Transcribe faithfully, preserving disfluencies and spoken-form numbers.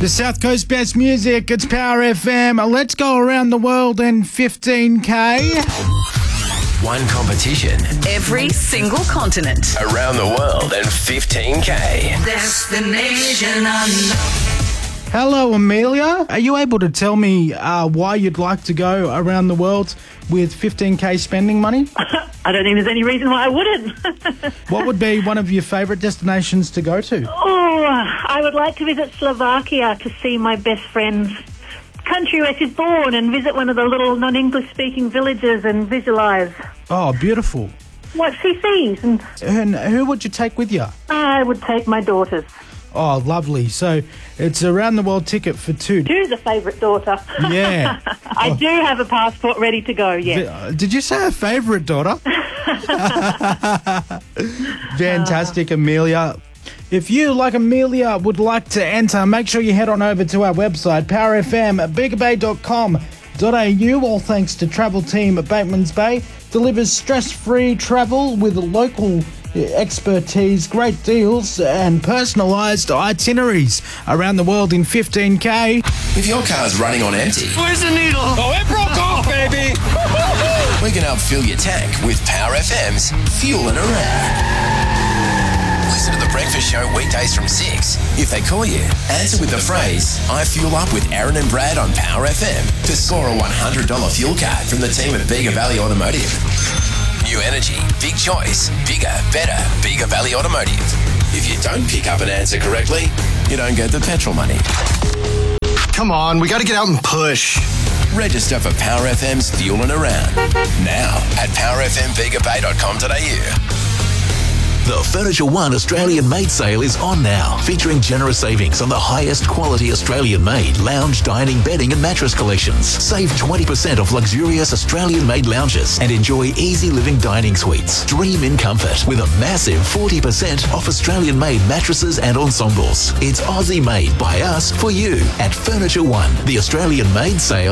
The South Coast best music, it's Power F M. Let's go around the world in fifteen K. One competition. Every single continent. Around the world in fifteen K. Destination unknown. Hello, Amelia. Are you able to tell me uh, why you'd like to go around the world with fifteen K spending money? I don't think there's any reason why I wouldn't. What would be one of your favourite destinations to go to? Oh, I would like to visit Slovakia to see my best friend's country where she's born and visit one of the little non-English speaking villages and visualise Oh, beautiful. what she sees. And And who would you take with you? I would take my daughters. Oh, lovely. So it's a round the world ticket for two. Who's a favourite daughter? Yeah. I do have a passport ready to go, yes. Uh, Did you say a favourite daughter? Fantastic, Amelia. If you, like Amelia, would like to enter, make sure you head on over to our website, power f m bigger bay dot com dot a u. All thanks to travel team at Bateman's Bay. Delivers stress-free travel with local expertise, great deals and personalised itineraries around the world in fifteen K. If your car's running on empty, Where's the needle? Oh, it broke off, baby! we can help fill your tank with Power F M's Fuelin' Around. Listen to The Breakfast Show weekdays from six. If they call you, answer with the phrase, I fuel up with Aaron and Brad on Power F M to score a one hundred dollars fuel card from the team at Bega Valley Automotive. New energy, big choice, bigger, better, Bega Valley Automotive. If you don't pick up and answer correctly, you don't get the petrol money. Come on, we gotta get out and push. Register for Power F M's Fuelin' Around now at power f m bega bay dot com dot a u. The Furniture One Australian Made sale is on now, featuring generous savings on the highest quality Australian made lounge, dining, bedding and mattress collections. Save twenty percent off luxurious Australian made lounges and enjoy easy living dining suites. Dream in comfort with a massive forty percent off Australian made mattresses and ensembles. It's Aussie made by us for you at Furniture One, the Australian Made sale.